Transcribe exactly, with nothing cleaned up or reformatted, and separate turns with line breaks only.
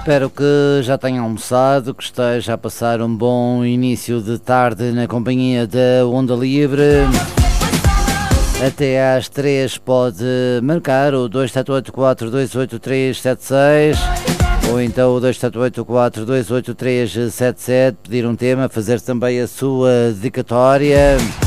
Espero que já tenha almoçado, que esteja a passar um bom início de tarde na companhia da Onda Livre. Até às três pode marcar o dois sete oito quatro dois oito três sete seis ou então o dois sete oito quatro dois oito três sete sete, pedir um tema, fazer também a sua dedicatória.